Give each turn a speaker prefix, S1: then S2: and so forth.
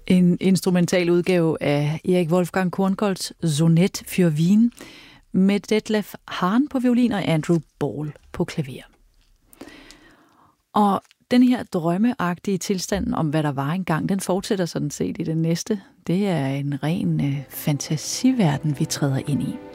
S1: En instrumental udgave af Erik Wolfgang Korngolds Sonett für Wien med Detlef Hahn på violin og Andrew Ball på klaver. Og den her drømmeagtige tilstand om, hvad der var engang, den fortsætter sådan set i det næste. Det er en ren fantasiverden, vi træder ind i.